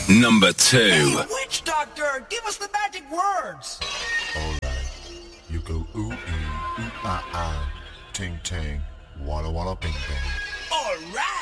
Number 2. Hey, witch doctor, give us the magic words. Alright, you go ooh ee, ooh ah ah, ting ting, walla walla bing bang. All right.